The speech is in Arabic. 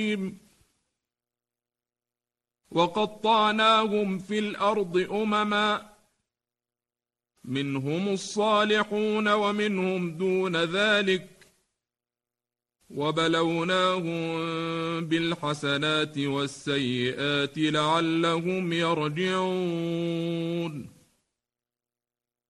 وقطعناهم في الأرض أمما منهم الصالحون ومنهم دون ذلك وبلوناهم بالحسنات والسيئات لعلهم يرجعون